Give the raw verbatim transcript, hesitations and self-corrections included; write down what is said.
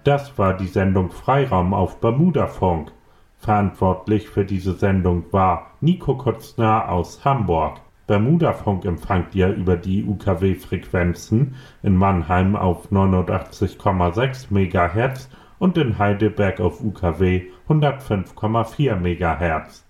Das war die Sendung Freiraum auf Bermudafunk. Verantwortlich für diese Sendung war Nico Kutzner aus Hamburg. Bermudafunk empfangt ihr über die U K W-Frequenzen in Mannheim auf neunundachtzig Komma sechs Megahertz und in Heidelberg auf U K W hundertfünf Komma vier Megahertz.